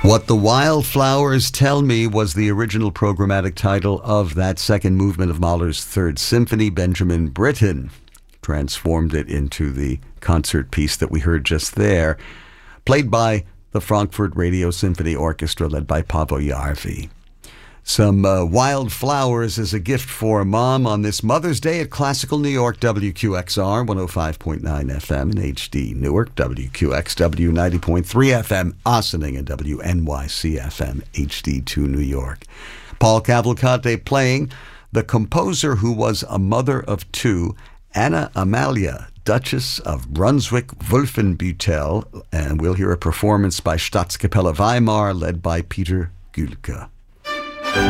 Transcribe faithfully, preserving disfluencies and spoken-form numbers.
What the Wildflowers Tell Me was the original programmatic title of that second movement of Mahler's Third Symphony. Benjamin Britten transformed it into the concert piece that we heard just there, played by the Frankfurt Radio Symphony Orchestra, led by Paavo Järvi. Some uh, wildflowers as a gift for Mom on this Mother's Day at Classical New York, W Q X R one oh five point nine F M in H D Newark, W Q X W ninety point three F M Ossining, and W N Y C F M H D two New York. Paul Cavalcante playing the composer who was a mother of two, Anna Amalia, Duchess of Brunswick-Wolfenbüttel, and we'll hear a performance by Staatskapelle Weimar led by Peter Gülke.